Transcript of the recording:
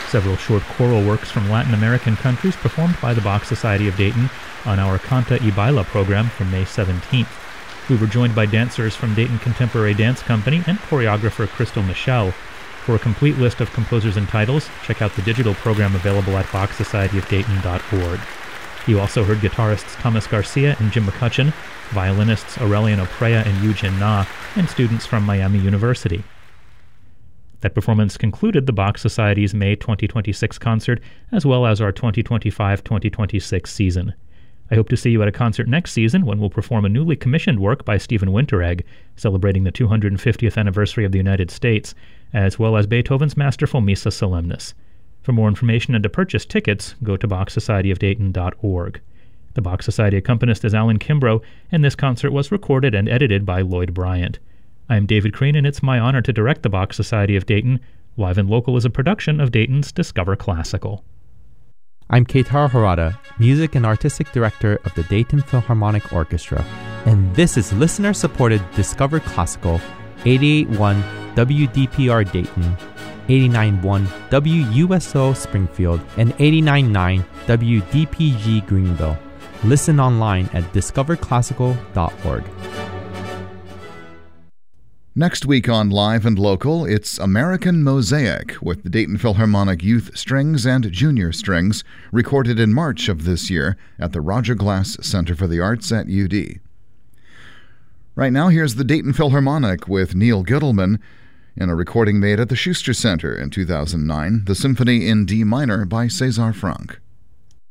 several short choral works from Latin American countries performed by the Bach Society of Dayton on our Canta y Baila program from May 17th. We were joined by dancers from Dayton Contemporary Dance Company and choreographer Crystal Michelle. For a complete list of composers and titles, check out the digital program available at BachSocietyOfDayton.org. You also heard guitarists Thomas Garcia and Jim McCutcheon, violinists Aurelian Oprea and Yujin Na, and students from Miami University. That performance concluded the Bach Society's May 2026 concert, as well as our 2025-2026 season. I hope to see you at a concert next season when we'll perform a newly commissioned work by Stephen Winteregg, celebrating the 250th anniversary of the United States, as well as Beethoven's masterful Missa Solemnis. For more information and to purchase tickets, go to BachSocietyOfDayton.org. The Bach Society accompanist is Alan Kimbrough, and this concert was recorded and edited by Lloyd Bryant. I am David Crane, and it's my honor to direct the Bach Society of Dayton. Live and Local is a production of Dayton's Discover Classical. I'm Keitaro Harada, Music and Artistic Director of the Dayton Philharmonic Orchestra, and this is listener-supported Discover Classical, 88.1 WDPR Dayton, 89.1 WUSO Springfield, and 89.9 WDPG Greenville. Listen online at discoverclassical.org. Next week on Live and Local, it's American Mosaic with the Dayton Philharmonic Youth Strings and Junior Strings, recorded in March of this year at the Roger Glass Center for the Arts at UD. Right now, here's the Dayton Philharmonic with Neil Gittleman in a recording made at the Schuster Center in 2009, the Symphony in D minor by César Franck.